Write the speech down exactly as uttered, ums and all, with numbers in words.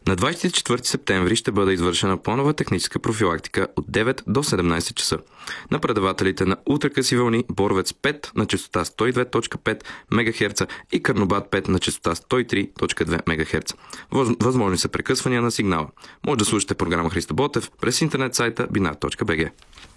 На двадесет и четвърти септември ще бъде извършена планова техническа профилактика от девет до седемнадесет часа на предавателите на ултракъси вълни Боровец пет на честота сто и две точка пет мегахерца и Карнобат пет на честота сто и три точка две мегахерца. Възможни са прекъсвания на сигнала. Може да слушате програма Христо Ботев през интернет сайта binar точка би джи.